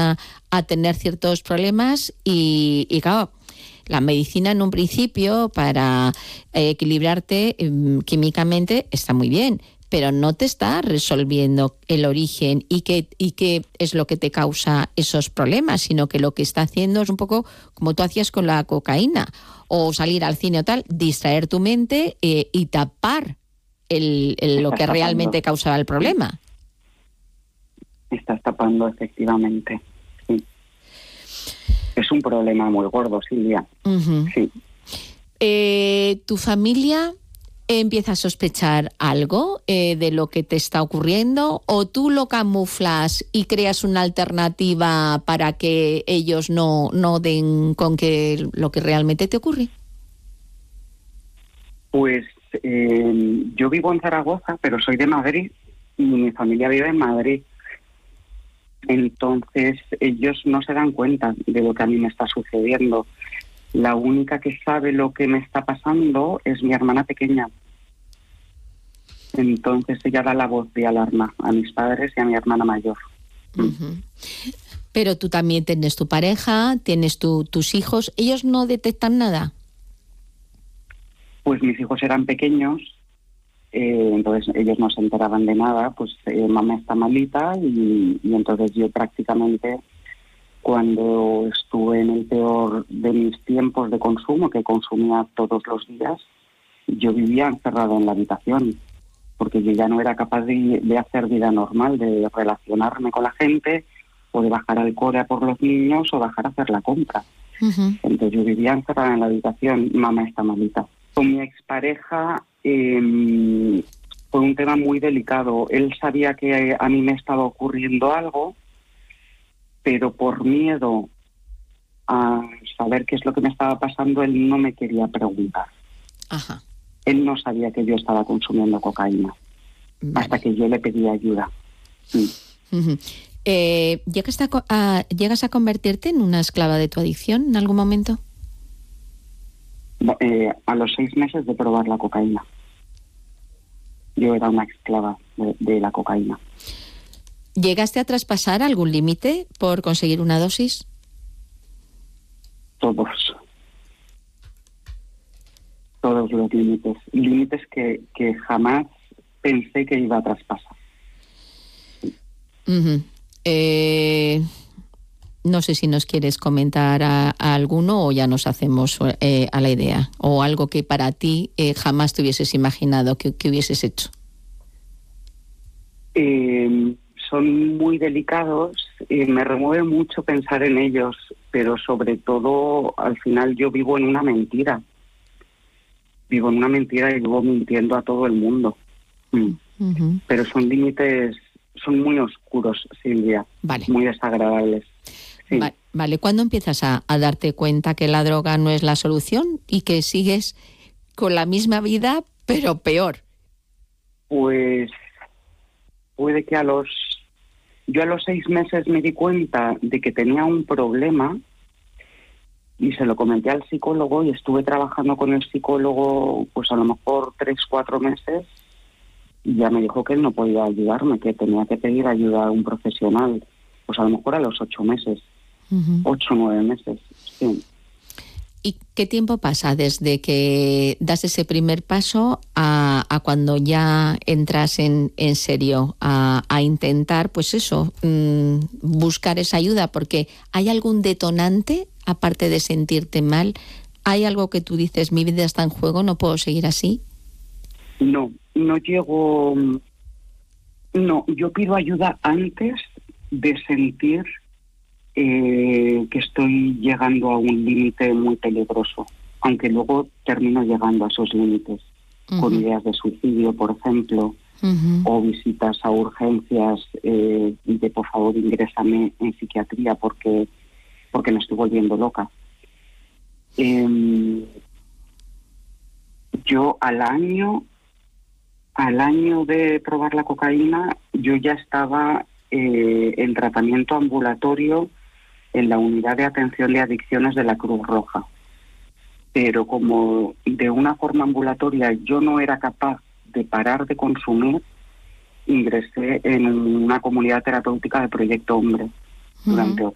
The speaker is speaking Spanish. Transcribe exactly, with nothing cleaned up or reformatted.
a, a tener ciertos problemas y, y claro, la medicina en un principio para eh, equilibrarte eh, químicamente está muy bien, pero no te está resolviendo el origen y qué y qué es lo que te causa esos problemas, sino que lo que está haciendo es un poco como tú hacías con la cocaína o salir al cine o tal, distraer tu mente eh, y tapar el, el, lo que tapando. realmente causaba el problema. Estás tapando, efectivamente. Sí. Es un problema muy gordo, Silvia. Uh-huh. Sí. Eh, ¿Tu familia empieza a sospechar algo eh, de lo que te está ocurriendo o tú lo camuflas y creas una alternativa para que ellos no, no den con que lo que realmente te ocurre? Pues eh, yo vivo en Zaragoza, pero soy de Madrid y mi familia vive en Madrid. Entonces ellos no se dan cuenta de lo que a mí me está sucediendo. La única que sabe lo que me está pasando es mi hermana pequeña. Entonces ella da la voz de alarma a mis padres y a mi hermana mayor. Uh-huh. Pero tú también tienes tu pareja, tienes tu, tus hijos. ¿Ellos no detectan nada? Pues mis hijos eran pequeños, eh, entonces ellos no se enteraban de nada. Pues eh, mamá está malita y, y entonces yo prácticamente, cuando estuve en el peor de mis tiempos de consumo, que consumía todos los días, yo vivía encerrada en la habitación, porque yo ya no era capaz de, de hacer vida normal, de relacionarme con la gente, o de bajar al cole por los niños, o bajar a hacer la compra. Uh-huh. Entonces yo vivía encerrada en la habitación, mamá está malita. Con mi expareja eh, fue un tema muy delicado. Él sabía que a mí me estaba ocurriendo algo, pero por miedo a saber qué es lo que me estaba pasando, él no me quería preguntar. Ajá. Él no sabía que yo estaba consumiendo cocaína, vale, hasta que yo le pedí ayuda. Sí. Uh-huh. Eh, ¿llegas, a, a, ¿Llegas a convertirte en una esclava de tu adicción en algún momento? Eh, a los seis meses de probar la cocaína. Yo era una esclava de, de la cocaína. ¿Llegaste a traspasar algún límite por conseguir una dosis? Todos. Todos los límites. Límites que, que jamás pensé que iba a traspasar. Uh-huh. Eh, no sé si nos quieres comentar a, a alguno o ya nos hacemos eh, a la idea. O algo que para ti eh, jamás te hubieses imaginado que, que hubieses hecho. Eh, son muy delicados y me remueve mucho pensar en ellos, pero sobre todo al final yo vivo en una mentira. Vivo en una mentira y vivo mintiendo a todo el mundo. Mm. Uh-huh. Pero son límites, son muy oscuros, Silvia. Vale. Muy desagradables. Sí. Va- vale, ¿cuándo empiezas a, a darte cuenta que la droga no es la solución y que sigues con la misma vida, pero peor? Pues puede que a los... Yo a los seis meses me di cuenta de que tenía un problema y se lo comenté al psicólogo y estuve trabajando con el psicólogo pues a lo mejor tres, cuatro meses y ya me dijo que él no podía ayudarme, que tenía que pedir ayuda a un profesional, pues a lo mejor a los ocho meses, uh-huh. ocho, nueve meses, sí. ¿Y qué tiempo pasa desde que das ese primer paso a, a cuando ya entras en, en serio a, a intentar, pues eso, mmm, buscar esa ayuda? Porque ¿hay algún detonante, aparte de sentirte mal? ¿Hay algo que tú dices, mi vida está en juego, no puedo seguir así? No, no llego... No, yo pido ayuda antes de sentir eh, que estoy llegando a un límite muy peligroso, aunque luego termino llegando a esos límites, uh-huh. con ideas de suicidio, por ejemplo, uh-huh. o visitas a urgencias eh, de por favor ingrésame en psiquiatría porque, porque me estoy volviendo loca. Eh, yo al año, al año de probar la cocaína, yo ya estaba eh, en tratamiento ambulatorio en la unidad de atención de adicciones de la Cruz Roja. Pero como de una forma ambulatoria yo no era capaz de parar de consumir, ingresé en una comunidad terapéutica de Proyecto Hombre uh-huh. durante